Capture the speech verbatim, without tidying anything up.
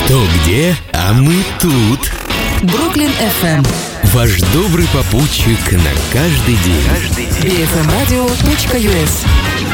Что где, а мы тут. Бруклин эф эм. Ваш добрый попутчик на каждый день. би эф эм радио точка ю эс.